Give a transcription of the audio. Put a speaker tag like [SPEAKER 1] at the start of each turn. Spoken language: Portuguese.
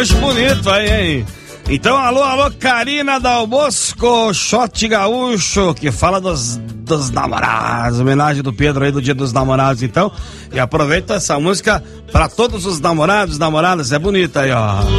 [SPEAKER 1] rancho bonito aí, hein? Então, alô, Karina Dal Bosco, Shot Gaúcho, que fala dos namorados, homenagem do Pedro aí do Dia dos Namorados, então. E aproveita essa música pra todos os namorados, namoradas, é bonita aí, ó.